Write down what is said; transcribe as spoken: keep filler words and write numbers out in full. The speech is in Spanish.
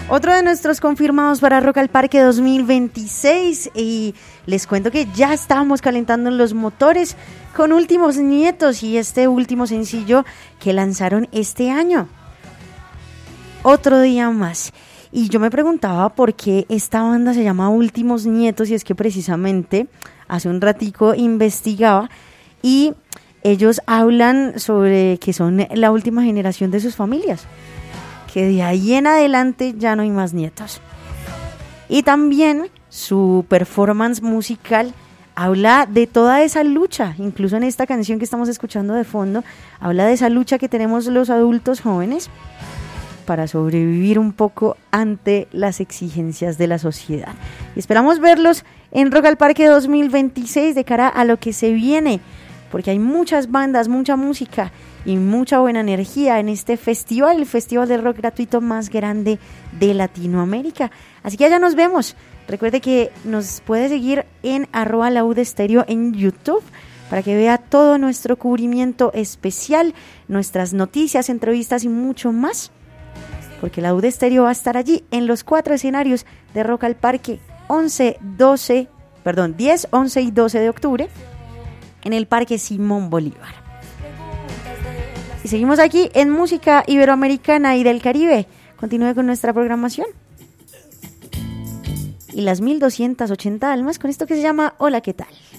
Otro de nuestros confirmados para Rock al Parque dos mil veintiséis, y les cuento que ya estábamos calentando los motores con Últimos Nietos y este último sencillo que lanzaron este año, Otro Día Más. Y yo me preguntaba por qué esta banda se llama Últimos Nietos, y es que precisamente hace un ratico investigaba y ellos hablan sobre que son la última generación de sus familias, que de ahí en adelante ya no hay más nietos. Y también su performance musical habla de toda esa lucha, incluso en esta canción que estamos escuchando de fondo, habla de esa lucha que tenemos los adultos jóvenes para sobrevivir un poco ante las exigencias de la sociedad. Y esperamos verlos en Rock al Parque dos mil veintiséis de cara a lo que se viene, porque hay muchas bandas, mucha música y mucha buena energía en este festival, el festival de rock gratuito más grande de Latinoamérica. Así que allá nos vemos. Recuerde que nos puede seguir en arroba laúd estéreo en YouTube para que vea todo nuestro cubrimiento especial, nuestras noticias, entrevistas y mucho más, porque Laúd Estéreo va a estar allí en los cuatro escenarios de Rock al Parque once, doce, perdón, diez, once y doce de octubre en el Parque Simón Bolívar. Y seguimos aquí en música iberoamericana y del Caribe. Continúe con nuestra programación. Y las mil doscientas ochenta almas con esto que se llama Hola, ¿qué tal?